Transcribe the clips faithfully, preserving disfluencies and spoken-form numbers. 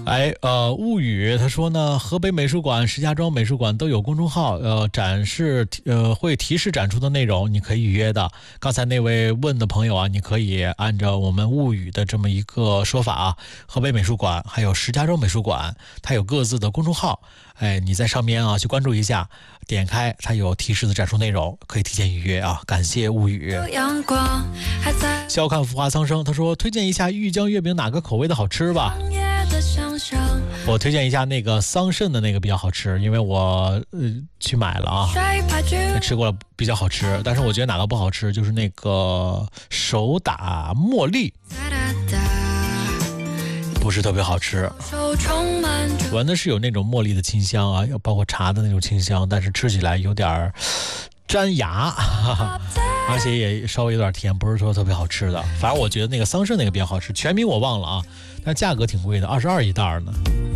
哎，呃，物语他说呢，河北美术馆、石家庄美术馆都有公众号，呃，展示呃会提示展出的内容，你可以预约的。刚才那位问的朋友啊，你可以按照我们物语的这么一个说法啊，河北美术馆还有石家庄美术馆，它有各自的公众号，哎，你在上面啊去关注一下，点开它有提示的展出内容，可以提前预约啊。感谢物语。笑看浮华苍生，他说推荐一下玉江月饼哪个口味的好吃吧。我推荐一下那个桑葚的那个比较好吃，因为我呃去买了啊，吃过了比较好吃。但是我觉得哪个不好吃，就是那个手打茉莉，不是特别好吃。闻的是有那种茉莉的清香啊，包括茶的那种清香，但是吃起来有点粘牙，哈哈，而且也稍微有点甜，不是说特别好吃的。反正我觉得那个桑葚那个比较好吃，全名我忘了啊，但价格挺贵的，二十二一袋呢。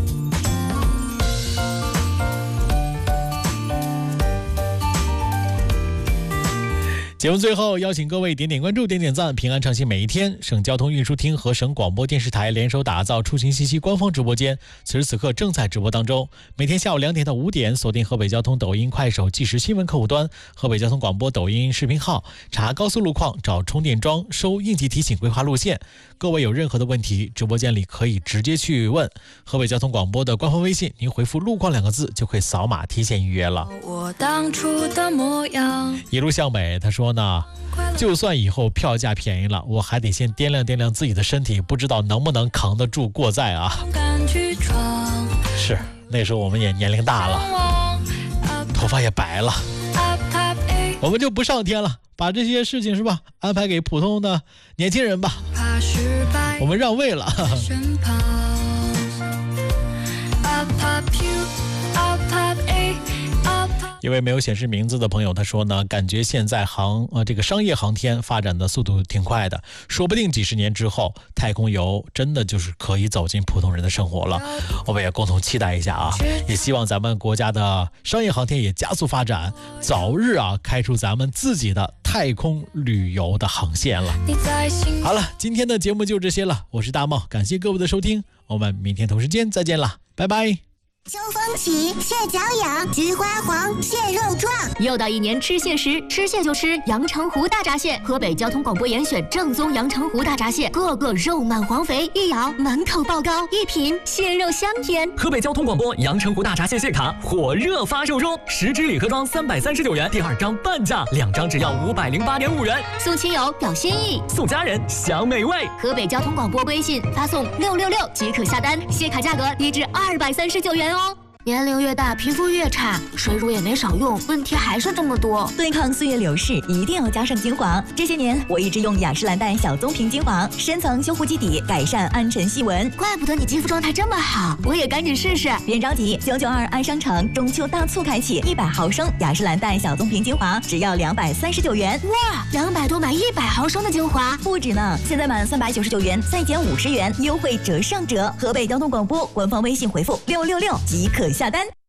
节目最后邀请各位点点关注、点点赞，平安畅行每一天。省交通运输厅和省广播电视台联手打造出行信息官方直播间，此时此刻正在直播当中。每天下午两点到五点，锁定河北交通抖音、快手即时新闻客户端、河北交通广播抖音视频号，查高速路况、找充电桩、收应急提醒、规划路线。各位有任何的问题，直播间里可以直接去问。河北交通广播的官方微信，您回复路况两个字就可以扫码提前预约了。我当初的模样，一路向北，他说呢，就算以后票价便宜了，我还得先掂量掂量自己的身体，不知道能不能扛得住过载啊。是，那时候我们也年龄大了，头发也白了，我们就不上天了，把这些事情是吧安排给普通的年轻人吧，我们让位了。一位没有显示名字的朋友他说呢，感觉现在航呃这个商业航天发展的速度挺快的，说不定几十年之后太空游真的就是可以走进普通人的生活了。我们也共同期待一下啊，也希望咱们国家的商业航天也加速发展，早日啊开出咱们自己的太空旅游的航线了。好了，今天的节目就这些了，我是大茂，感谢各位的收听，我们明天同时间再见了，拜拜。 秋风起，蟹脚痒，菊花黄，蟹肉壮。 又到一年吃蟹时，吃蟹就吃阳澄湖大闸蟹。河北交通广播严选正宗阳澄湖大闸蟹，个个肉满黄肥，一咬满口爆膏，一品蟹肉香甜。 河北交通广播阳澄湖大闸蟹蟹卡火热发售中，十支礼盒装三百三十九元，第二张半价，两张只要五百零八点五元。 送亲友表心意， 送家人享美味。 河北交通广播微信发送六六六即可下单，蟹卡价格低至二百三十九元哦。年龄越大，皮肤越差，水乳也没少用，问题还是这么多。 对抗岁月流逝，一定要加上精华。这些年，我一直用雅诗兰黛小棕瓶精华，深层修护基底，改善暗沉细纹。 怪不得你肌肤状态这么好，我也赶紧试试。 别着急，九九二安商城中秋大促开启，一百毫升雅诗兰黛小棕瓶精华只要两百三十九元。 哇，两百多买一百毫升的精华， 不止呢！现在满三百九十九元再减五十元，优惠折上折。河北交通广播官方微信回复六六六即可下单。